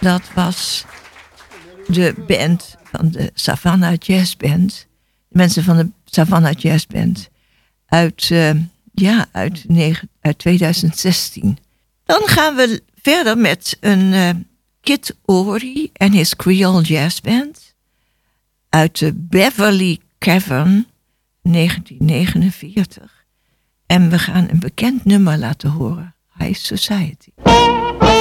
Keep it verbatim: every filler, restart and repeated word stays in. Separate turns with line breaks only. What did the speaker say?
dat was de band van de Savannah Jazz Band. De mensen van de Savannah Jazz Band. Uit, uh, ja, uit, negen, uit twintig zestien. Dan gaan we verder met een uh, Kid Ory en his Creole Jazz Band. Uit de Beverly Cavern, negentien negenenveertig. En we gaan een bekend nummer laten horen. High Society.